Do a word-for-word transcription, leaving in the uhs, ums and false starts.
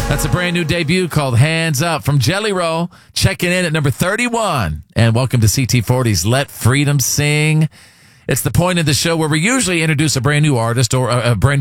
That's a brand new debut called Hands Up from Jelly Roll, checking in at number thirty-one. And welcome to C T forty's Let Freedom Sing. It's the point of the show where we usually introduce a brand new artist or a, a brand new